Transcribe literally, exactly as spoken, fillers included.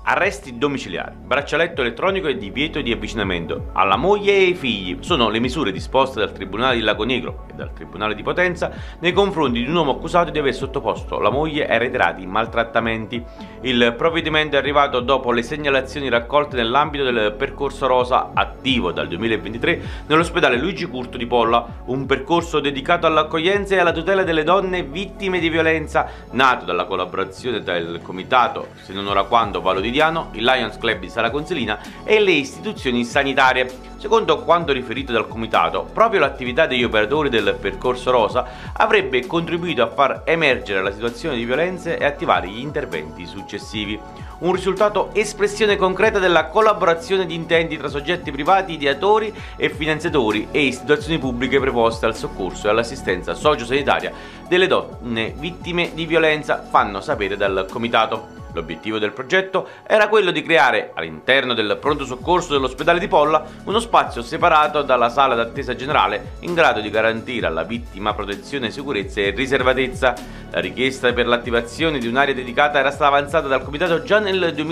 Arresti domiciliari, braccialetto elettronico e divieto di avvicinamento alla moglie e ai figli sono le misure disposte dal Tribunale di Lago Negro e dal Tribunale di Potenza nei confronti di un uomo accusato di aver sottoposto la moglie a reiterati maltrattamenti. Il provvedimento è arrivato dopo le segnalazioni raccolte nell'ambito del percorso rosa attivo dal duemilaventitré nell'ospedale Luigi Curto di Polla, un percorso dedicato all'accoglienza e alla tutela delle donne vittime di violenza, nato dalla collaborazione tra il comitato Se non ora quando Vallo di Diano, il Lions Club di Sala Consilina e le istituzioni sanitarie. Secondo quanto riferito dal comitato, proprio l'attività degli operatori del percorso rosa avrebbe contribuito a far emergere la situazione di violenza e attivare gli interventi successivi. Un risultato espressione concreta della collaborazione di intenti tra soggetti privati, ideatori e finanziatori e istituzioni pubbliche preposte al soccorso e all'assistenza sociosanitaria delle donne vittime di violenza, fanno sapere dal comitato. L'obiettivo del progetto era quello di creare, all'interno del pronto soccorso dell'ospedale di Polla, uno spazio separato dalla sala d'attesa generale in grado di garantire alla vittima protezione, sicurezza e riservatezza. La richiesta per l'attivazione di un'area dedicata era stata avanzata dal comitato già nel duemilaventitré